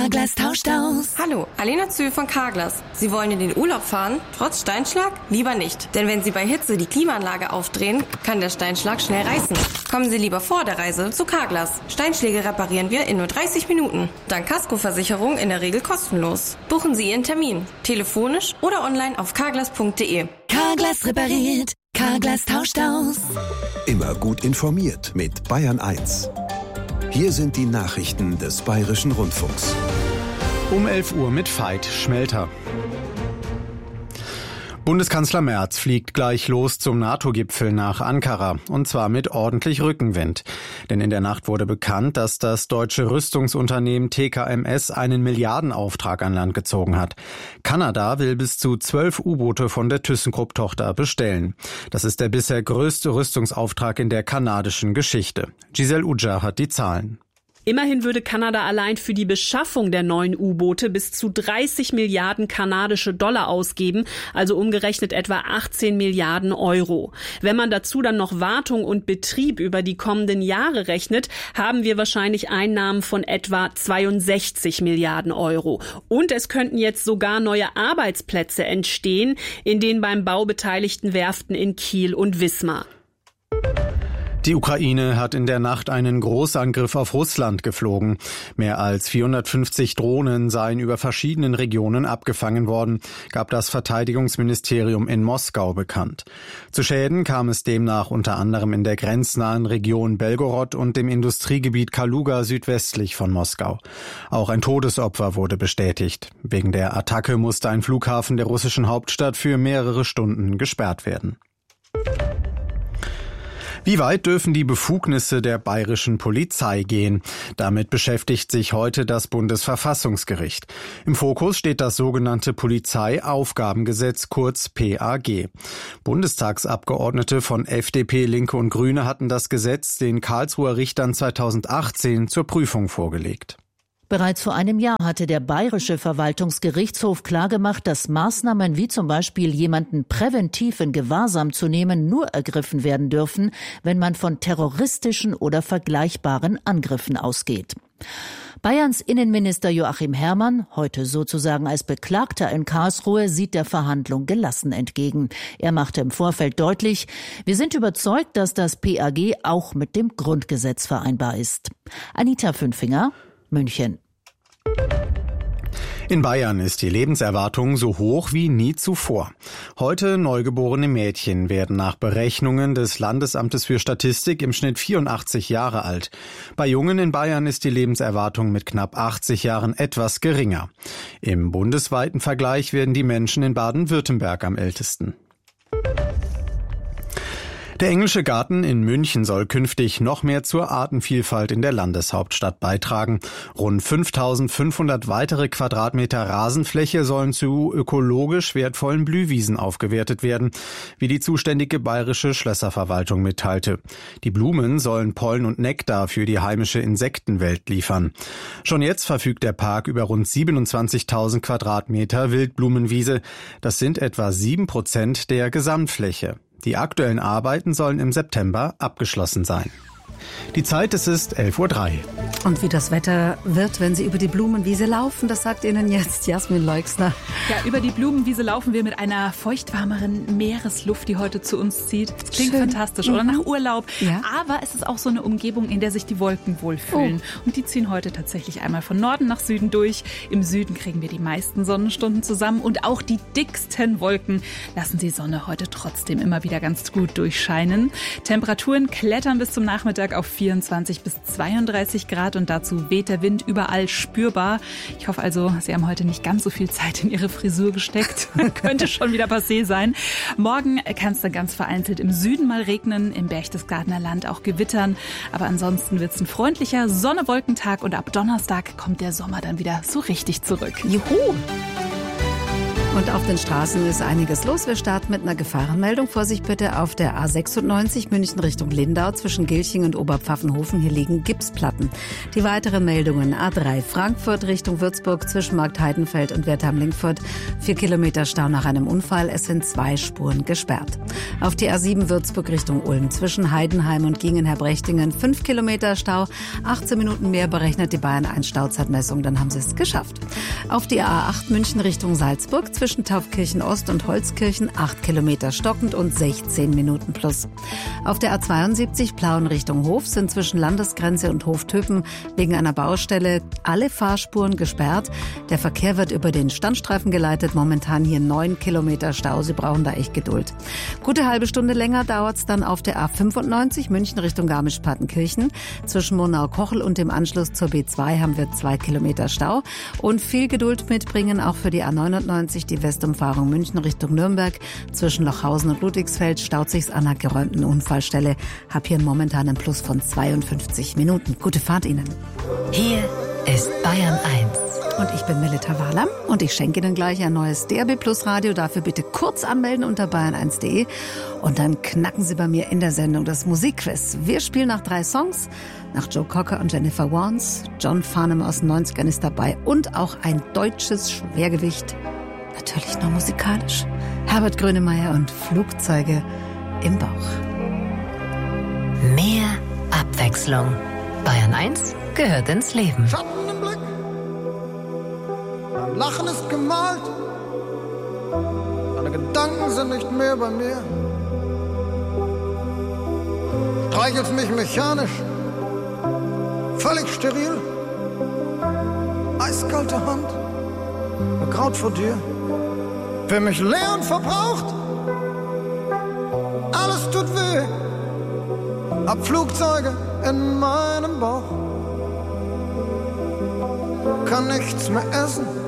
Carglass tauscht aus. Hallo, Alena Zühl von Carglass. Sie wollen in den Urlaub fahren? Trotz Steinschlag? Lieber nicht. Denn wenn Sie bei Hitze die Klimaanlage aufdrehen, kann der Steinschlag schnell reißen. Kommen Sie lieber vor der Reise zu Carglass. Steinschläge reparieren wir in nur 30 Minuten. Dank Kaskoversicherung in der Regel kostenlos. Buchen Sie Ihren Termin. Telefonisch oder online auf carglass.de. Carglass repariert. Carglass tauscht aus. Immer gut informiert mit Bayern 1. Hier sind die Nachrichten des Bayerischen Rundfunks. Um 11 Uhr mit Veit Schmelter. Bundeskanzler Merz fliegt gleich los zum NATO-Gipfel nach Ankara, und zwar mit ordentlich Rückenwind. Denn in der Nacht wurde bekannt, dass das deutsche Rüstungsunternehmen TKMS einen Milliardenauftrag an Land gezogen hat. Kanada will bis zu 12 U-Boote von der ThyssenKrupp-Tochter bestellen. Das ist der bisher größte Rüstungsauftrag in der kanadischen Geschichte. Giselle Uja hat die Zahlen. Immerhin würde Kanada allein für die Beschaffung der neuen U-Boote bis zu 30 Milliarden kanadische Dollar ausgeben, also umgerechnet etwa 18 Milliarden Euro. Wenn man dazu dann noch Wartung und Betrieb über die kommenden Jahre rechnet, haben wir wahrscheinlich Einnahmen von etwa 62 Milliarden Euro. Und es könnten jetzt sogar neue Arbeitsplätze entstehen in den beim Bau beteiligten Werften in Kiel und Wismar. Die Ukraine hat in der Nacht einen Großangriff auf Russland geflogen. Mehr als 450 Drohnen seien über verschiedenen Regionen abgefangen worden, gab das Verteidigungsministerium in Moskau bekannt. Zu Schäden kam es demnach unter anderem in der grenznahen Region Belgorod und dem Industriegebiet Kaluga südwestlich von Moskau. Auch ein Todesopfer wurde bestätigt. Wegen der Attacke musste ein Flughafen der russischen Hauptstadt für mehrere Stunden gesperrt werden. Wie weit dürfen die Befugnisse der bayerischen Polizei gehen? Damit beschäftigt sich heute das Bundesverfassungsgericht. Im Fokus steht das sogenannte Polizeiaufgabengesetz, kurz PAG. Bundestagsabgeordnete von FDP, Linke und Grüne hatten das Gesetz den Karlsruher Richtern 2018 zur Prüfung vorgelegt. Bereits vor einem Jahr hatte der Bayerische Verwaltungsgerichtshof klargemacht, dass Maßnahmen wie zum Beispiel jemanden präventiv in Gewahrsam zu nehmen nur ergriffen werden dürfen, wenn man von terroristischen oder vergleichbaren Angriffen ausgeht. Bayerns Innenminister Joachim Herrmann, heute sozusagen als Beklagter in Karlsruhe, sieht der Verhandlung gelassen entgegen. Er machte im Vorfeld deutlich, wir sind überzeugt, dass das PAG auch mit dem Grundgesetz vereinbar ist. Anita Fünfinger, München. In Bayern ist die Lebenserwartung so hoch wie nie zuvor. Heute neugeborene Mädchen werden nach Berechnungen des Landesamtes für Statistik im Schnitt 84 Jahre alt. Bei Jungen in Bayern ist die Lebenserwartung mit knapp 80 Jahren etwas geringer. Im bundesweiten Vergleich werden die Menschen in Baden-Württemberg am ältesten. Der Englische Garten in München soll künftig noch mehr zur Artenvielfalt in der Landeshauptstadt beitragen. Rund 5.500 weitere Quadratmeter Rasenfläche sollen zu ökologisch wertvollen Blühwiesen aufgewertet werden, wie die zuständige bayerische Schlösserverwaltung mitteilte. Die Blumen sollen Pollen und Nektar für die heimische Insektenwelt liefern. Schon jetzt verfügt der Park über rund 27.000 Quadratmeter Wildblumenwiese. Das sind etwa 7% der Gesamtfläche. Die aktuellen Arbeiten sollen im September abgeschlossen sein. Die Zeit, es ist 11:03 Uhr. Und wie das Wetter wird, wenn Sie über die Blumenwiese laufen, das sagt Ihnen jetzt Jasmin Leixner. Ja, über die Blumenwiese laufen wir mit einer feuchtwarmeren Meeresluft, die heute zu uns zieht. Das klingt fantastisch, oder? Nach Urlaub. Ja. Aber es ist auch so eine Umgebung, in der sich die Wolken wohlfühlen. Und die ziehen heute tatsächlich einmal von Norden nach Süden durch. Im Süden kriegen wir die meisten Sonnenstunden zusammen. Und auch die dicksten Wolken lassen die Sonne heute trotzdem immer wieder ganz gut durchscheinen. Temperaturen klettern bis zum Nachmittag auf 24 bis 32 Grad und dazu weht der Wind überall spürbar. Ich hoffe also, Sie haben heute nicht ganz so viel Zeit in Ihre Frisur gesteckt. Könnte schon wieder passé sein. Morgen kann es dann ganz vereinzelt im Süden mal regnen, im Berchtesgadener Land auch gewittern. Aber ansonsten wird es ein freundlicher Sonne-Wolkentag und ab Donnerstag kommt der Sommer dann wieder so richtig zurück. Juhu! Und auf den Straßen ist einiges los. Wir starten mit einer Gefahrenmeldung. Vorsicht bitte auf der A96 München Richtung Lindau zwischen Gilching und Oberpfaffenhofen. Hier liegen Gipsplatten. Die weiteren Meldungen: A3 Frankfurt Richtung Würzburg zwischen Markt Heidenfeld und Wertheim-Lingfurt. 4 Kilometer Stau nach einem Unfall. Es sind 2 Spuren gesperrt. Auf die A7 Würzburg Richtung Ulm zwischen Heidenheim und Gingen-Herbrechtingen. 5 Kilometer Stau. 18 Minuten mehr berechnet die Bayern 1 Stauzeitmessung. Dann haben sie es geschafft. Auf die A8 München Richtung Salzburg zwischen Taufkirchen Ost und Holzkirchen 8 Kilometer stockend und 16 Minuten plus. Auf der A72 Plauen Richtung Hof sind zwischen Landesgrenze und Hoftöpen wegen einer Baustelle alle Fahrspuren gesperrt. Der Verkehr wird über den Standstreifen geleitet. Momentan hier 9 Kilometer Stau. Sie brauchen da echt Geduld. Gute halbe Stunde länger dauert es dann auf der A95 München Richtung Garmisch-Partenkirchen. Zwischen Monau-Kochel und dem Anschluss zur B2 haben wir 2 Kilometer Stau. Und viel Geduld mitbringen auch für die A99, die Westumfahrung München Richtung Nürnberg. Zwischen Lochhausen und Ludwigsfeld staut sich's an einer geräumten Unfallstelle. Hab hier momentan einen Plus von 52 Minuten. Gute Fahrt Ihnen. Hier ist Bayern 1. Und ich bin Melita Wahler und ich schenke Ihnen gleich ein neues DRB Plus Radio. Dafür bitte kurz anmelden unter bayern1.de und dann knacken Sie bei mir in der Sendung das Musikquiz. Wir spielen nach 3 Songs. Nach Joe Cocker und Jennifer Warnes. John Farnham aus den 90ern ist dabei und auch ein deutsches Schwergewicht. Natürlich nur musikalisch. Herbert Grönemeyer und Flugzeuge im Bauch. Mehr Abwechslung. Bayern 1 gehört ins Leben. Schatten im Blick. Mein Lachen ist gemalt. Meine Gedanken sind nicht mehr bei mir. Streichelst mich mechanisch. Völlig steril. Eiskalte Hand. Begraut vor dir. Für mich leer und verbraucht. Alles tut weh. Hab Flugzeuge in meinem Bauch. Kann nichts mehr essen.